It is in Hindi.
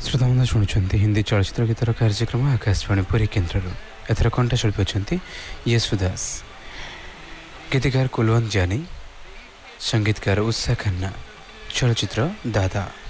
श्रोताबंधु शुणुंट हिंदी चलचित्र गीतर कार्यक्रम आकाशवाणी पुरी केन्द्र एथर कंठशिल्पी अच्छा येसुदास, गीतकार कुलवंत जानी, संगीतकार उत्साह खन्ना, चलचित्र दादा।